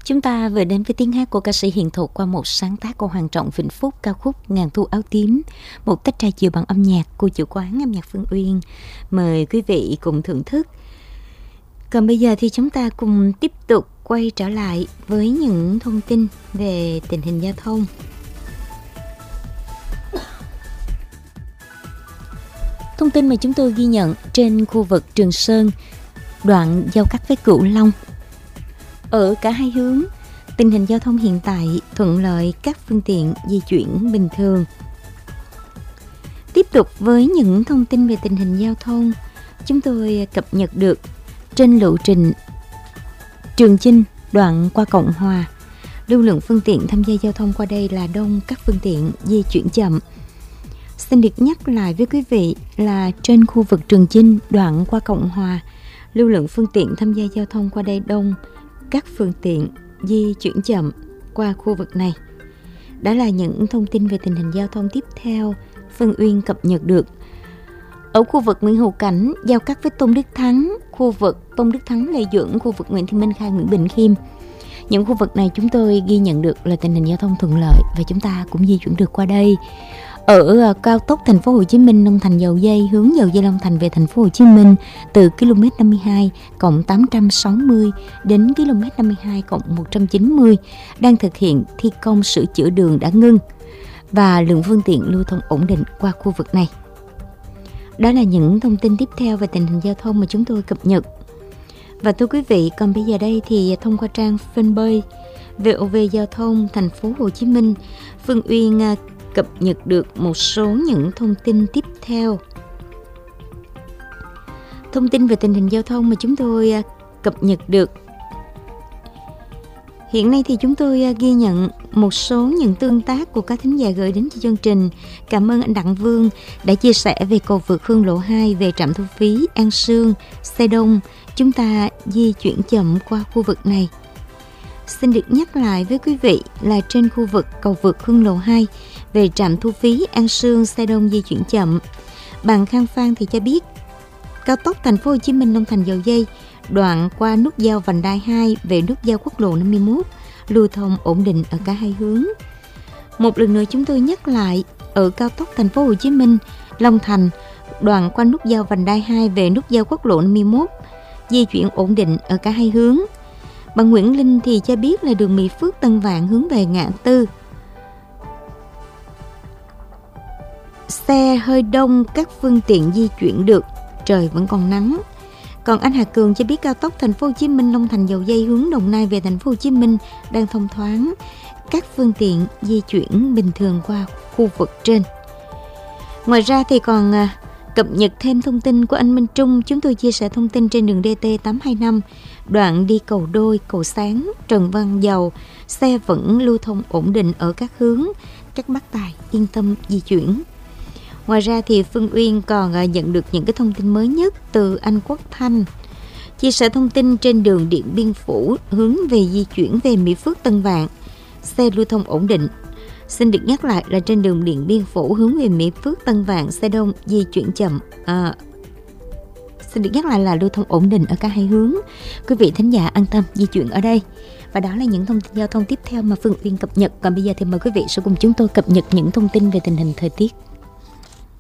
Chúng ta vừa đến với tiếng hát của ca sĩ Hiền Thục qua một sáng tác của Hoàng Trọng Vĩnh Phúc, ca khúc Ngàn thu áo tím, một tách trà chiều bằng âm nhạc của chủ quán âm nhạc Phương Uyên. Mời quý vị cùng thưởng thức. Còn bây giờ thì chúng ta cùng tiếp tục quay trở lại với những thông tin về tình hình giao thông. Thông tin mà chúng tôi ghi nhận trên khu vực Trường Sơn, đoạn giao cắt với Cửu Long. Ở cả hai hướng, tình hình giao thông hiện tại thuận lợi, các phương tiện di chuyển bình thường. Tiếp tục với những thông tin về tình hình giao thông, chúng tôi cập nhật được trên lộ trình Trường Chinh đoạn qua Cộng Hòa. Lưu lượng phương tiện tham gia giao thông qua đây là đông, các phương tiện di chuyển chậm. Xin được nhắc lại với quý vị là trên khu vực Trường Chinh đoạn qua Cộng Hòa, lưu lượng phương tiện tham gia giao thông qua đây đông, các phương tiện di chuyển chậm qua khu vực này. Đó là những thông tin về tình hình giao thông tiếp theo Phương Uyên cập nhật được. Ở khu vực Nguyễn Hữu Cảnh giao cắt với Tôn Đức Thắng, khu vực Tôn Đức Thắng Lê Duẩn, khu vực Nguyễn Thị Minh Khai, Nguyễn Bình Khiêm. Những khu vực này chúng tôi ghi nhận được là tình hình giao thông thuận lợi và chúng ta cũng di chuyển được qua đây. Ở cao tốc Thành phố Hồ Chí Minh Long Thành Dầu Giây hướng Dầu Giây Long Thành về Thành phố Hồ Chí Minh từ km 52 cộng 860 đến km 52 cộng 190 đang thực hiện thi công sửa chữa đường đã ngưng và lượng phương tiện lưu thông ổn định qua khu vực này. Đó là những thông tin tiếp theo về tình hình giao thông mà chúng tôi cập nhật. Và thưa quý vị, còn bây giờ đây thì thông qua trang fanpage VOV Giao thông Thành phố Hồ Chí Minh, Phương Uyên cập nhật được một số những thông tin tiếp theo. Thông tin về tình hình giao thông mà chúng tôi cập nhật được. Hiện nay thì chúng tôi ghi nhận một số những tương tác của các thính giả gửi đến cho chương trình. Cảm ơn anh Đặng Vương đã chia sẻ về cầu vượt Hương Lộ 2 về trạm thu phí An Sương, xe đông. Chúng ta di chuyển chậm qua khu vực này. Xin được nhắc lại với quý vị là trên khu vực cầu vượt Hương Lộ 2 về trạm thu phí An Sương, xe đông di chuyển chậm. Bạn Khang Phan thì cho biết cao tốc Thành phố Hồ Chí Minh Long Thành Dầu Giây đoạn qua nút giao Vành Đai 2 về nút giao quốc lộ 51 lưu thông ổn định ở cả hai hướng. Một lần nữa chúng tôi nhắc lại, ở cao tốc Thành phố Hồ Chí Minh Long Thành đoạn qua nút giao Vành Đai 2 về nút giao quốc lộ 51 di chuyển ổn định ở cả hai hướng. Bà Nguyễn Linh thì cho biết là đường Mỹ Phước Tân Vạn hướng về ngã tư xe hơi đông, các phương tiện di chuyển được, trời vẫn còn nắng. Còn anh Hà Cường cho biết cao tốc Thành phố Hồ Chí Minh Long Thành Dầu Giây hướng Đồng Nai về Thành phố Hồ Chí Minh đang thông thoáng, các phương tiện di chuyển bình thường qua khu vực trên. Ngoài ra thì còn cập nhật thêm thông tin của anh Minh Trung. Chúng tôi chia sẻ thông tin trên đường DT 825 đoạn đi cầu Đôi, cầu Sáng, Trần Văn Dầu, xe vẫn lưu thông ổn định ở các hướng, các bác tài yên tâm di chuyển. Ngoài ra thì Phương Uyên còn nhận được những cái thông tin mới nhất từ anh Quốc Thanh, chia sẻ thông tin trên đường Điện Biên Phủ hướng về di chuyển về Mỹ Phước Tân Vạn, xe lưu thông ổn định. Xin được nhắc lại là trên đường Điện Biên Phủ hướng về Mỹ Phước Tân Vạn, xe đông di chuyển chậm. Xin được nhắc lại là lưu thông ổn định ở cả hai hướng. Quý vị thính giả an tâm di chuyển ở đây. Và đó là những thông tin giao thông tiếp theo mà Phương Uyên cập nhật. Còn bây giờ thì mời quý vị sẽ cùng chúng tôi cập nhật những thông tin về tình hình thời tiết.